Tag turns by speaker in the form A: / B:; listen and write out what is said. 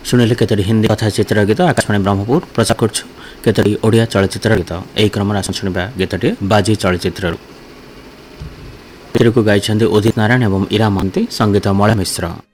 A: शुणिले केतोटी हिंदी कथा चित्र गीत आकाशवाणी ब्रह्मपुर प्रचार कर केतोटी ओडिया चलचित्र गीत यही क्रम शुणा गीतटी बाजी चलचित्र को गाई उदित नारायण एवं इरा महंती संगीत मलय मिश्र।